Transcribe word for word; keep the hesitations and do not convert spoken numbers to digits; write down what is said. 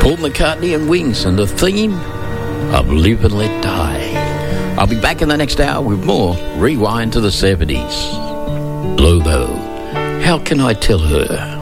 Paul McCartney and Wings and the theme of Live and Let Die. I'll be back in the next hour with more Rewind to the seventies. Lobo, How Can I Tell Her?